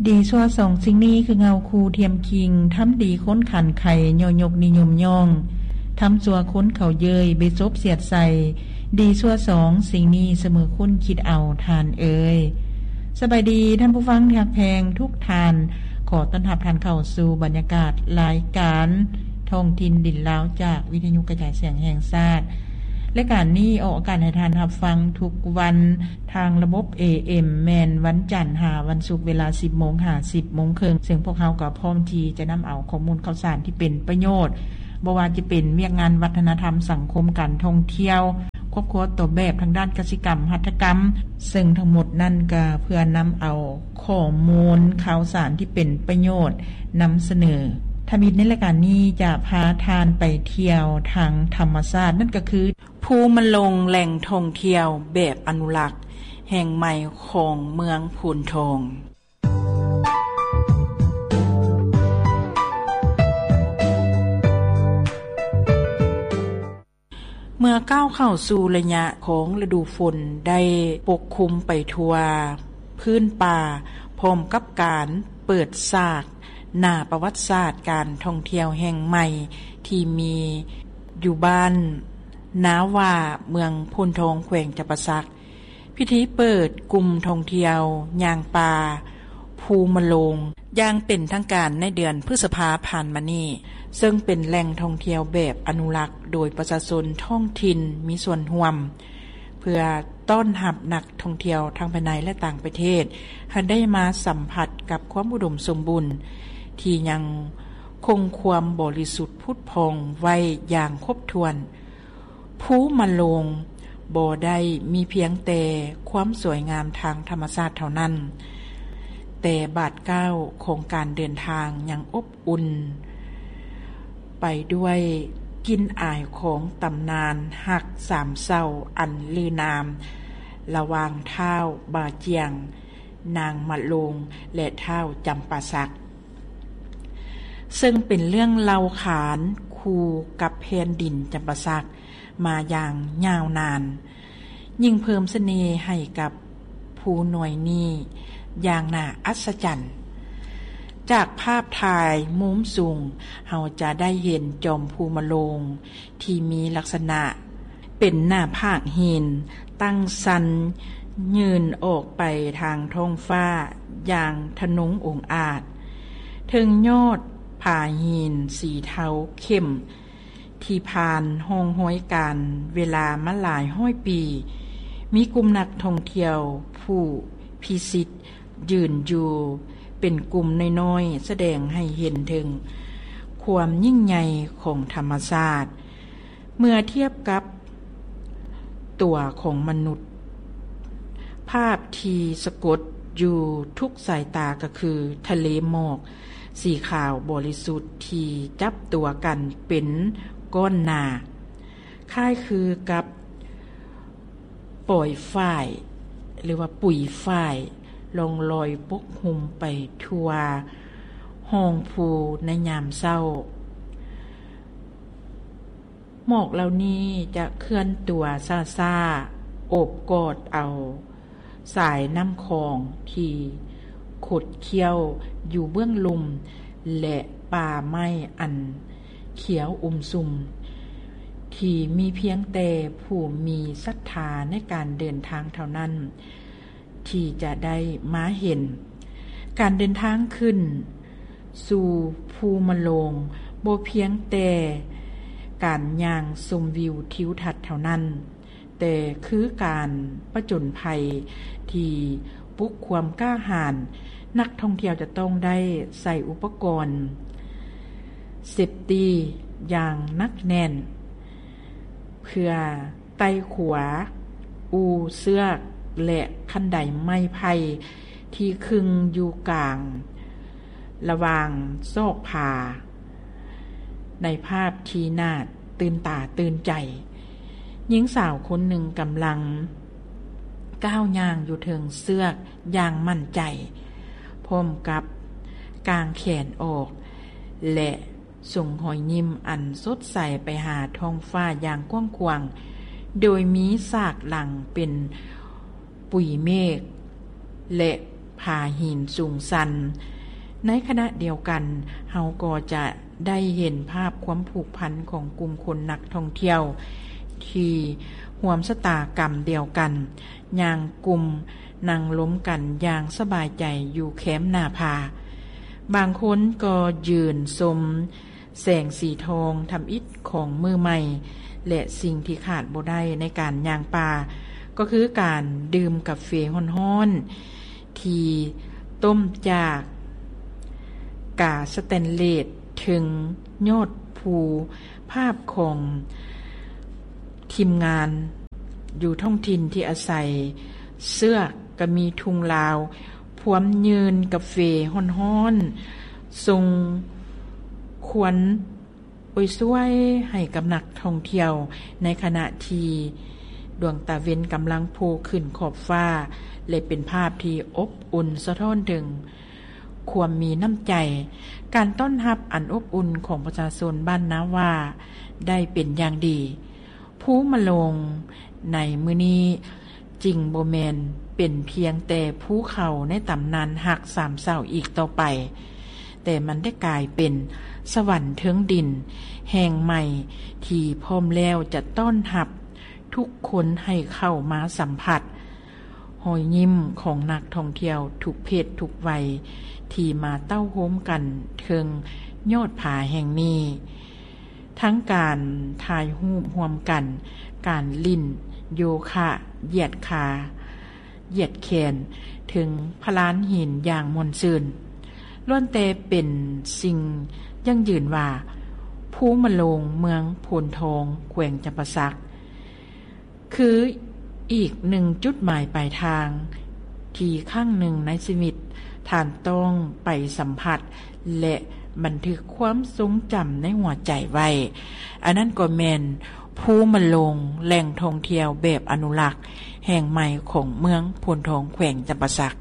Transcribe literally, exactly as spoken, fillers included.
ดีชั่วสองสิ่งนี้คือเงาคูเทียมคิงทำดีค้นขันไข่ยอยกนิยมย่องทำจัวค้นเขาเยยเบซบเสียดใส่ดีชั่วสองสิ่งนี้เสมอคุ้นคิดเอาทานเอ่ยสบายดีท่านผู้ฟังที่รักแพงทุกทานขอต้อนรับท่านเข้าสู่บรรยากาศรายการท้องถิ่นดินลาวจากวิทยุกระจายเสียงแห่งชาติรายการนี้ออกอากาศให้ท่านรับฟังทุกวันทางระบบ เอ เอ็ม แม่นวันจันทร์หาวันศุกร์เวลา สิบโมง ห้าสิบ นซึ่งพวกเราก็พร้อมที่จะนำเอาข้อมูลข่าวสารที่เป็นประโยชน์บ่ว่าจะเป็นเวียกงานวัฒนธรรมสังคมการท่องเที่ยวครอบครัวตัวแบบทางด้านกสิกรรมหัตถกรรมซึ่งทั้งหมดนั่นก็เพื่อนำเอาข้อมูลข่าวสารที่เป็นประโยชน์นำเสนอธมิตรในรายการนี้จะพาทานไปเที่ยวทางธรรมชาตินั่นก็คือภูมิลงแหล่งท่องเที่ยวแบบอนุรักษ์แห่งใหม่ของเมืองพูนทองเมื่อก้าวเข้าสู่ระยะของฤดูฝนได้ปกคลุมไปทั่วพื้นป่าพร้อมกับการเปิดฉากหน้าประวัติศาสตร์การท่องเที่ยวแห่งใหม่ที่มีอยู่บ้านนาว่าเมืองพูนทองแขวงจำปาสักพิธีเปิดกลุ่มท่องเที่ยวย่างป่าภูมะโลงอย่างเป็นทางการในเดือนพฤษภาผ่านมานี้ซึ่งเป็นแหล่งท่องเที่ยวแบบอนุรักษ์โดยประชาชนท้องถิ่นมีส่วนร่วมเพื่อต้อนรับนักท่องเที่ยวทั้งภายในและต่างประเทศให้ได้มาสัมผัสกับความอุดมสมบูรณ์ที่ยังคงความบริสุทธิ์ผุดพองไว้อย่างครบถ้วนภูมะโลงบ่ได้มีเพียงแต่ความสวยงามทางธรรมชาติเท่านั้นแต่บาดเก้าของการเดินทางยังอบอุ่นไปด้วยกินอายของตำนานหักสามเศร้าอันลือนามระหว่างเท้าบาเจียงนางมะโลงและเท้าจำปาสักซึ่งเป็นเรื่องเล่าขานคู่กับแผ่นดินจำปาสักมาอย่างยาวนานยิ่งเพิ่มเสน่ห์ให้กับภูหน่วยนี้อย่างน่าอัศจรรย์จากภาพถ่ายมุมสูงเราจะได้เห็นจอมภูมะโลงที่มีลักษณะเป็นหน้าผากหินตั้งสันยืนออกไปทางท้องฟ้าอย่างทะนุงองอาจถึงยอดผาหินสีเทาเข้มที่ผ่านห้องห้อยการเวลามาหลายห้อยปีมีกลุ่มนักท่องเที่ยวผู้พิสิทธิ์ยืนอยู่เป็นกลุ่มน้อยๆแสดงให้เห็นถึงความยิ่งใหญ่ของธรรมชาติเมื่อเทียบกับตัวของมนุษย์ภาพที่สะกดอยู่ทุกสายตาก็คือทะเลหมอกสีขาวบริสุทธิ์ที่จับตัวกันเป็นก้อนหนาคล้ายคือกับปล่อยฝ้ายหรือว่าปุ๋ยฝ้ายลงลอยปกหุ่มไปทั่วห้องภูในยามเศร้าหมอกเหล่านี้จะเคลื่อนตัวซ่าๆโอบกอดเอาสายน้ำคลองที่ขดเคี้ยวอยู่เบื้องลุ่มและป่าไม้อันเขียวอุ่มซุ่มที่มีเพียงแต่ผู้มีศรัทธาในการเดินทางเท่านั้นที่จะได้มาเห็นการเดินทางขึ้นสู่ภูมะโลงบ่เพียงแต่การย่างชมวิวทิวทัศน์เท่านั้นแต่คือการประจญภัยที่ปลุกความกล้าหาญนักท่องเที่ยวจะต้องได้ใส่อุปกรณ์เซฟตี้อย่างนักแน่นเพื่อไต่ขวาอูเสื้อและคันไดไม้ไผ่ที่คึงอยู่กลางระหว่างซอกผาในภาพที่น่าตื่นตาตื่นใจหญิงสาวคนหนึ่งกำลังก้าวย่างอยู่เทิงเสื้ออย่างมั่นใจพร้อมกับกางแขนออกและส่งหอยยิ้มอันสดใสไปหาท้องฟ้าอย่างกว้างขวางโดยมีซากหลังเป็นปุ๋ยเมฆและผผาหินสูงสันในขณะเดียวกันเฮาก็จะได้เห็นภาพความผูกพันของกลุ่มคนนักท่องเที่ยวที่ร่วมชะตากรรมเดียวกันย่างกลุ่มนั่งล้มกันอย่างสบายใจอยู่แคมป์นาพาบางคนก็ยืนชมแสงสีทองทำอิฐของมือใหม่และสิ่งที่ขาดบ่ได้ในการย่างป่าก็คือการดื่มกาแฟร้อนๆที่ต้มจากกาสแตนเลสถึงยอดภูภาพของทีมงานอยู่ท้องถิ่นที่อาศัยเสื้อก็มีทุงลาวพวมยืนกาแฟร้อนๆทรงควรอวยช่วยให้กับนักท่องเที่ยวในขณะที่ดวงตาเว้นกำลังโผล่ขึ้นขอบฟ้าและเป็นภาพที่อบอุ่นสะท้อนถึงความมีน้ำใจการต้อนรับอันอบอุ่นของประชาชนบ้านนาว่าได้เป็นอย่างดีผู้มาลงในมื้อนี้จริงบ่แม่นเป็นเพียงแต่ภูเขาในตำนานหักสามเศร้าอีกต่อไปแต่มันได้กลายเป็นสวรรค์เทิงดินแห่งใหม่ที่พร้อมแล้วจะต้อนรับทุกคนให้เข้ามาสัมผัสหอยยิ้มของนักท่องเที่ยวทุกเพศทุกวัยที่มาเต้าโฮมกันเทิงยอดผาแห่งนี้ทั้งการถ่ายรูปร่วมกันการลิ้นโยคะเหยียดขาเหยียดแขนถึงพลานหินอย่างมนต์ซื่นล้วนแต่เป็นสิ่งยั่งยืนว่าภูมะโลงเมืองโพนทองแขวงจำปาสักคืออีกหนึ่งจุดหมายปลายทางที่ข้างหนึ่งในชีวิตท่านต้องไปสัมผัสและบันทึกความทรงจำในหัวใจไว้อันนั้นก็แม่นภูมะโลงแหล่งท่องเที่ยวแบบอนุรักษ์แห่งใหม่ของเมืองโพนทองแขวงจำปาสัก